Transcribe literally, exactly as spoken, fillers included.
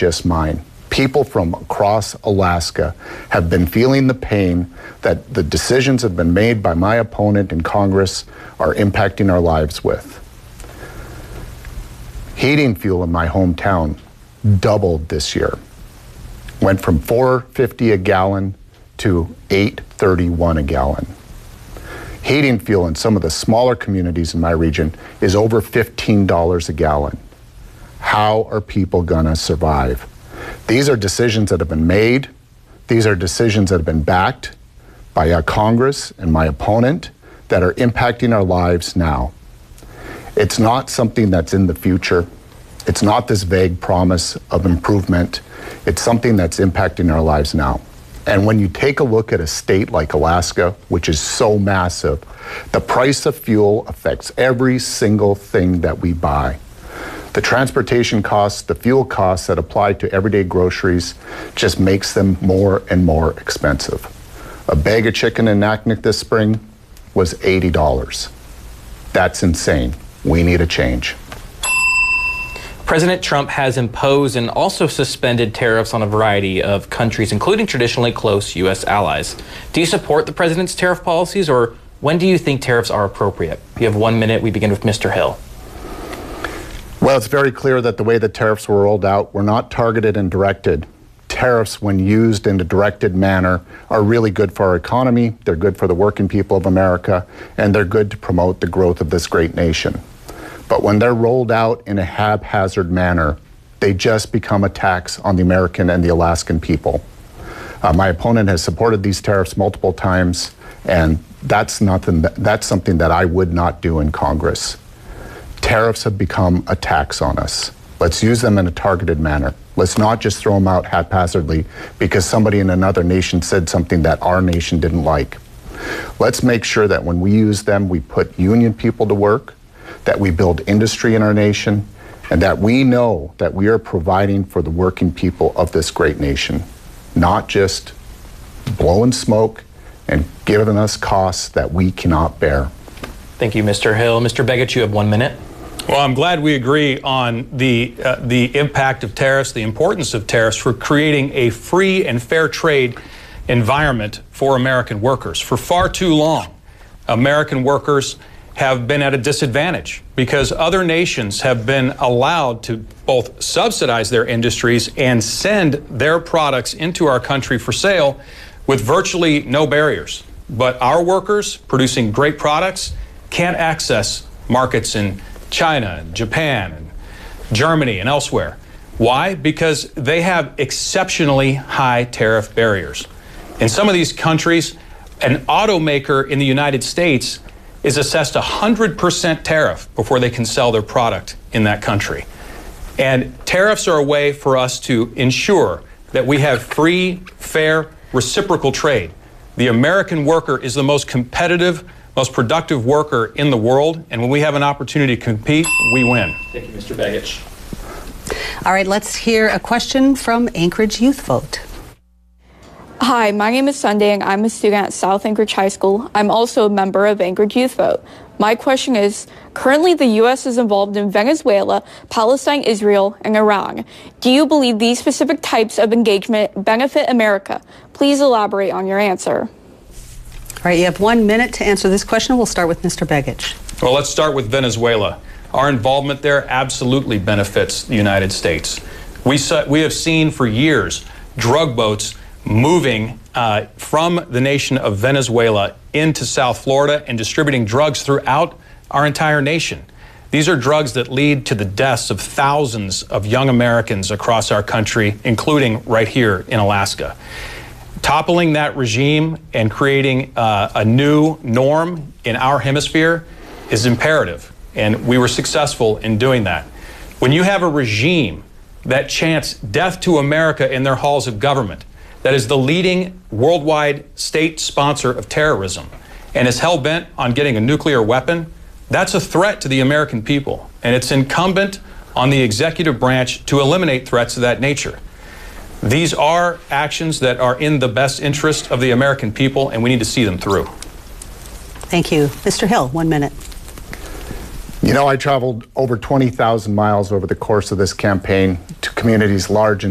just mine. People from across Alaska have been feeling the pain that the decisions have been made by my opponent in Congress are impacting our lives with. Heating fuel in my hometown doubled this year. Went from four fifty a gallon to eight thirty-one a gallon. Heating fuel in some of the smaller communities in my region is over fifteen dollars a gallon. How are people gonna survive? These are decisions that have been made. These are decisions that have been backed by uh, Congress and my opponent that are impacting our lives now. It's not something that's in the future. It's not this vague promise of improvement. It's something that's impacting our lives now. And when you take a look at a state like Alaska, which is so massive, the price of fuel affects every single thing that we buy. The transportation costs, the fuel costs that apply to everyday groceries just makes them more and more expensive. A bag of chicken in Naknek this spring was eighty dollars. That's insane. We need a change. President Trump has imposed and also suspended tariffs on a variety of countries, including traditionally close U S allies. Do you support the president's tariff policies, or when do you think tariffs are appropriate? You have one minute. We begin with Mister Hill. Well, it's very clear that the way the tariffs were rolled out were not targeted and directed. Tariffs, when used in a directed manner, are really good for our economy, they're good for the working people of America, and they're good to promote the growth of this great nation. But when they're rolled out in a haphazard manner, they just become a tax on the American and the Alaskan people. Uh, my opponent has supported these tariffs multiple times, and that's nothing. That, that's something that I would not do in Congress. Tariffs have become a tax on us. Let's use them in a targeted manner. Let's not just throw them out haphazardly because somebody in another nation said something that our nation didn't like. Let's make sure that when we use them, we put union people to work, that we build industry in our nation, and that we know that we are providing for the working people of this great nation, not just blowing smoke and giving us costs that we cannot bear. Thank you, Mister Hill. Mister Begich, you have one minute. Well, I'm glad we agree on the uh, the impact of tariffs, the importance of tariffs for creating a free and fair trade environment for American workers. For far too long, American workers have been at a disadvantage because other nations have been allowed to both subsidize their industries and send their products into our country for sale with virtually no barriers. But our workers producing great products can't access markets in China, Japan, and Germany, and elsewhere. Why? Because they have exceptionally high tariff barriers. In some of these countries, an automaker in the United States is assessed a one hundred percent tariff before they can sell their product in that country. And tariffs are a way for us to ensure that we have free, fair, reciprocal trade. The American worker is the most competitive, most productive worker in the world, and when we have an opportunity to compete, we win. Thank you, Mister Begich. All right, let's hear a question from Anchorage Youth Vote. Hi, my name is Sunday, and I'm a student at South Anchorage High School. I'm also a member of Anchorage Youth Vote. My question is, currently the U S is involved in Venezuela, Palestine, Israel, and Iran. Do you believe these specific types of engagement benefit America? Please elaborate on your answer. All right, you have one minute to answer this question. We'll start with Mister Begich. Well, let's start with Venezuela. Our involvement there absolutely benefits the United States. We, saw, we have seen for years drug boats moving uh, from the nation of Venezuela into South Florida and distributing drugs throughout our entire nation. These are drugs that lead to the deaths of thousands of young Americans across our country, including right here in Alaska. Toppling that regime and creating uh, a new norm in our hemisphere is imperative, and we were successful in doing that. When you have a regime that chants death to America in their halls of government, that is the leading worldwide state sponsor of terrorism, and is hell-bent on getting a nuclear weapon, that's a threat to the American people, and it's incumbent on the executive branch to eliminate threats of that nature. These are actions that are in the best interest of the American people, and we need to see them through. Thank you. Mister Hill, one minute. You know, I traveled over twenty thousand miles over the course of this campaign to communities large and